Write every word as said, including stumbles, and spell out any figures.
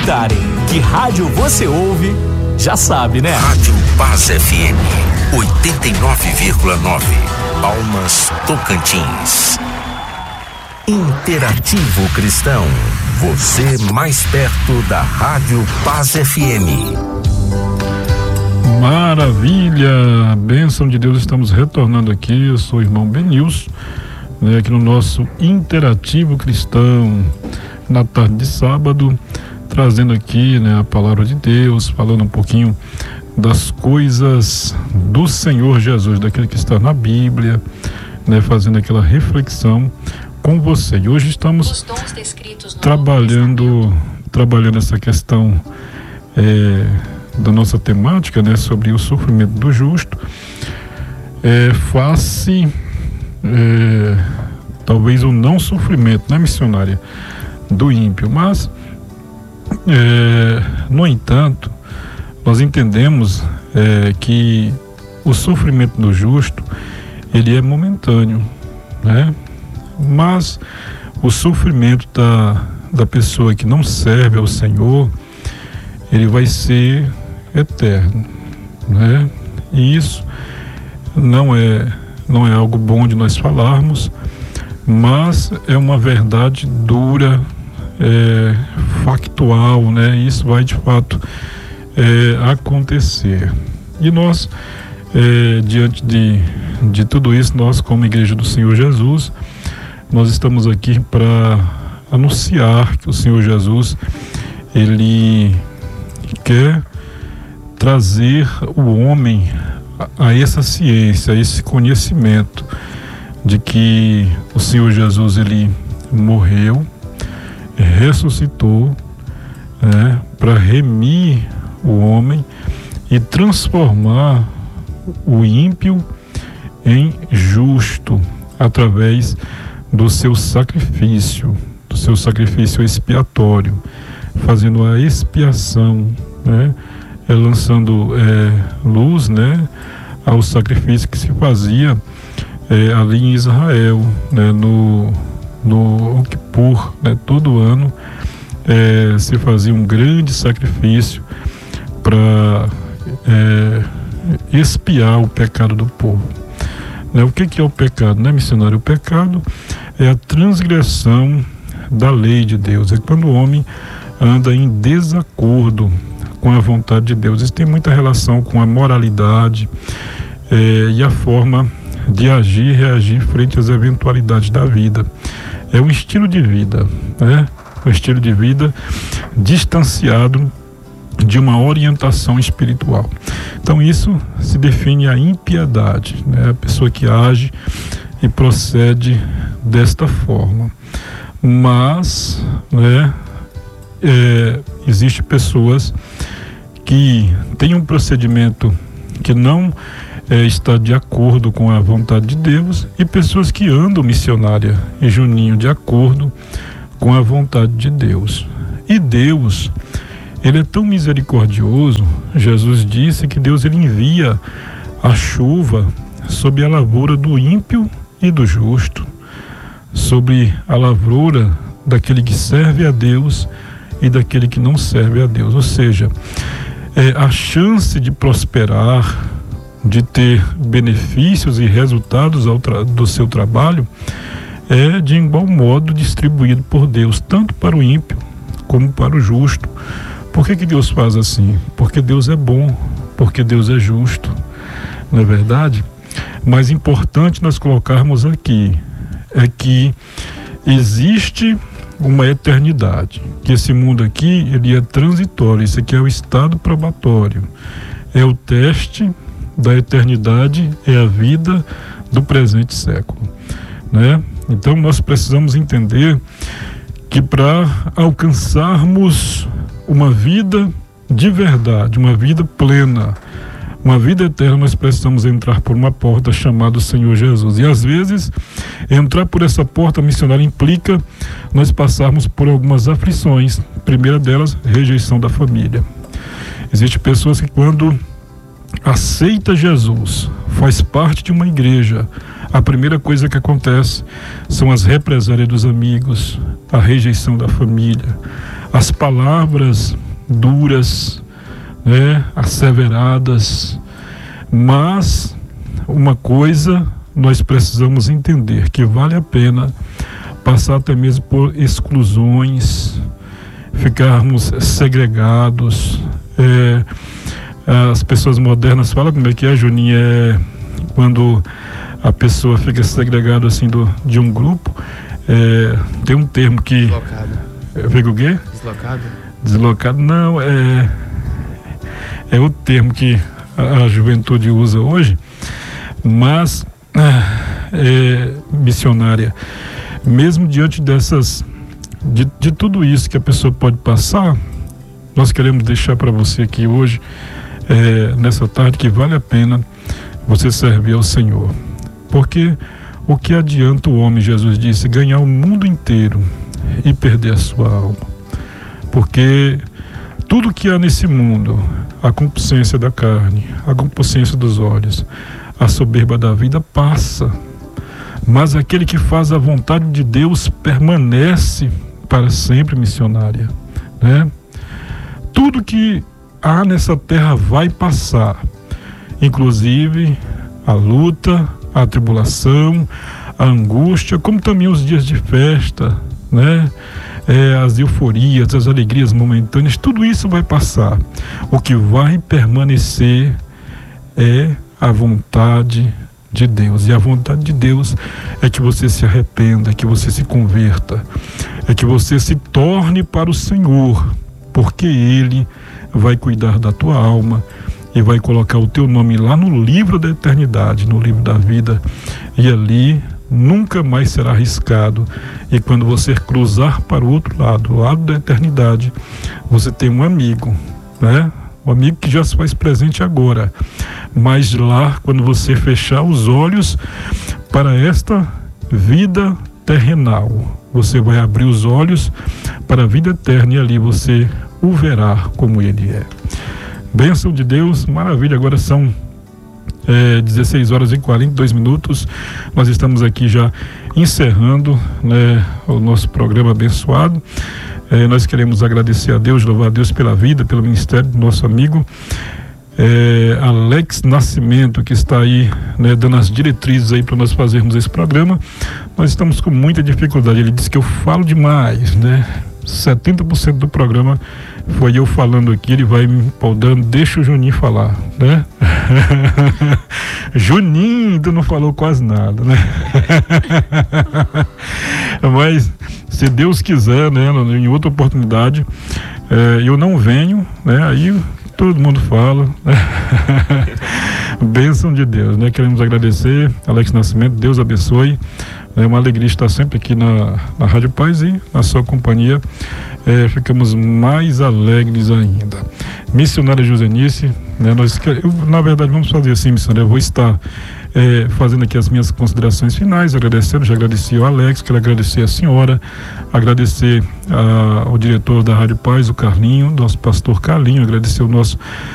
perguntarem que rádio você ouve, já sabe, né? Rádio Paz F M, oitenta e nove vírgula nove, Palmas, Tocantins. Interativo Cristão, você mais perto da Rádio Paz F M. Maravilha, bênção de Deus, estamos retornando aqui. Eu sou o irmão Benilson, né, aqui no nosso Interativo Cristão, na tarde de sábado, trazendo aqui, né, a palavra de Deus, falando um pouquinho das coisas do Senhor Jesus, daquilo que está na Bíblia, né, fazendo aquela reflexão com você. E hoje estamos trabalhando, trabalhando essa questão é, da nossa temática, né, sobre o sofrimento do justo, é, face, é, talvez o não sofrimento, né, missionária, do ímpio. Mas, é, no entanto, nós entendemos é, que o sofrimento do justo, ele é momentâneo, né? Mas o sofrimento da, da pessoa que não serve ao Senhor, ele vai ser eterno, né? E isso não é, não é algo bom de nós falarmos, mas é uma verdade dura, é, factual, né? Isso vai de fato é, acontecer. E nós, é, diante de, de tudo isso, nós como Igreja do Senhor Jesus, nós estamos aqui para anunciar que o Senhor Jesus, ele quer trazer o homem a, a essa ciência, a esse conhecimento de que o Senhor Jesus, ele morreu, ressuscitou, né, para remir o homem e transformar o ímpio em justo através do seu sacrifício, do seu sacrifício expiatório, fazendo a expiação, né, é, lançando é, luz, né, ao sacrifício que se fazia é, ali em Israel, né, no no Kippur, né, todo ano é, se fazia um grande sacrifício para é, expiar o pecado do povo. Né, o que, que é o pecado, né, missionário? O pecado é a transgressão da lei de Deus, é quando o homem anda em desacordo com a vontade de Deus. Isso tem muita relação com a moralidade é, e a forma de agir e reagir frente às eventualidades da vida. É um estilo de vida, né? Um estilo de vida distanciado de uma orientação espiritual. Então isso se define a impiedade, né? A pessoa que age e procede desta forma. Mas, né, é, existe pessoas que têm um procedimento que não é, está de acordo com a vontade de Deus, e pessoas que andam, missionária e Juninho, de acordo com a vontade de Deus. E Deus, ele é tão misericordioso. Jesus disse que Deus, ele envia a chuva sobre a lavoura do ímpio e do justo, sobre a lavoura daquele que serve a Deus e daquele que não serve a Deus. Ou seja, é, a chance de prosperar, de ter benefícios e resultados ao tra- do seu trabalho, é de igual modo distribuído por Deus, tanto para o ímpio como para o justo. Por que que Deus faz assim? Porque Deus é bom, porque Deus é justo, não é verdade? Mas importante nós colocarmos aqui é que existe uma eternidade, que esse mundo aqui, ele é transitório. Isso aqui é o estado probatório, é o teste da eternidade, é a vida do presente século, né? Então nós precisamos entender que para alcançarmos uma vida de verdade, uma vida plena, uma vida eterna, nós precisamos entrar por uma porta chamada Senhor Jesus. E às vezes entrar por essa porta missionária implica nós passarmos por algumas aflições. A primeira delas, rejeição da família. Existem pessoas que, quando aceita Jesus, faz parte de uma igreja, a primeira coisa que acontece são as represálias dos amigos, a rejeição da família, as palavras duras, né, asseveradas, mas uma coisa nós precisamos entender, que vale a pena passar até mesmo por exclusões, ficarmos segregados. É, as pessoas modernas falam, como é que é, Juninho, é quando a pessoa fica segregada assim do, de um grupo, é, tem um termo que... Deslocado. É, fica o quê? Deslocado? Deslocado, não, é, é o termo que a, a juventude usa hoje, mas é, missionária, mesmo diante dessas, de, de tudo isso que a pessoa pode passar, nós queremos deixar para você aqui hoje, é, nessa tarde, que vale a pena você servir ao Senhor, porque o que adianta o homem, Jesus disse, ganhar o mundo inteiro e perder a sua alma? Porque tudo que há nesse mundo, a concupiscência da carne, a concupiscência dos olhos, a soberba da vida passa, mas aquele que faz a vontade de Deus permanece para sempre, missionária, né? Tudo que há nessa terra vai passar, inclusive a luta, a tribulação, a angústia, como também os dias de festa, né? É, as euforias, as alegrias momentâneas, tudo isso vai passar. O que vai permanecer é a vontade de Deus. E a vontade de Deus é que você se arrependa, que você se converta, é que você se torne para o Senhor, porque Ele vai cuidar da tua alma e vai colocar o teu nome lá no livro da eternidade, no livro da vida, e ali nunca mais será arriscado. E quando você cruzar para o outro lado, o lado da eternidade, você tem um amigo, né? Um amigo que já se faz presente agora, mas lá, quando você fechar os olhos para esta vida terrenal, você vai abrir os olhos para a vida eterna, e ali você o verá como ele é. Bênção de Deus, maravilha. Agora são É, dezesseis horas e quarenta e dois minutos. Nós estamos aqui já encerrando, né, o nosso programa abençoado. É, nós queremos agradecer a Deus, louvar a Deus pela vida, pelo ministério do nosso amigo é, Alex Nascimento, que está aí, né, dando as diretrizes aí para nós fazermos esse programa. Nós estamos com muita dificuldade. Ele disse que eu falo demais, né? setenta por cento do programa foi eu falando aqui, ele vai me podando, deixa o Juninho falar, né? Juninho, tu não falou quase nada, né? Mas, se Deus quiser, né, em outra oportunidade, é, eu não venho, né? Aí todo mundo fala, né? Bênção de Deus, né? Queremos agradecer, Alex Nascimento, Deus abençoe. É uma alegria estar sempre aqui na, na Rádio Paz e na sua companhia. É, ficamos mais alegres ainda. Missionária Josenice, né, nós, eu, na verdade, vamos fazer assim, missionária. Eu vou estar é, fazendo aqui as minhas considerações finais, agradecendo, já agradeci ao Alex, quero agradecer a senhora, agradecer a, ao diretor da Rádio Paz, o Carlinho, nosso pastor Carlinho, agradecer o nosso